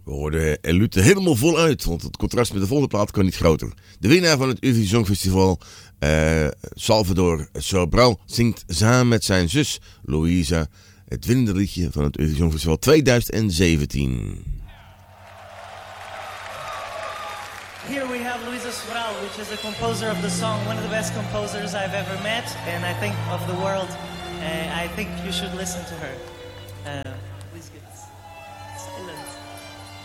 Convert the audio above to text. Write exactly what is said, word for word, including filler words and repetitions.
We hoorden Eluut er helemaal voluit, want het contrast met de volgende plaat kan niet groter. De winnaar van het Eurovisie Songfestival, uh, Salvador Sobral, zingt samen met zijn zus Louisa het winnende liedje van het Eurovisie Songfestival twintig zeventien. Here we have Luisa Sobral, which is the composer of the song, one of the best composers I've ever met, and I think of the world. Uh, I think you should listen to her. Uh,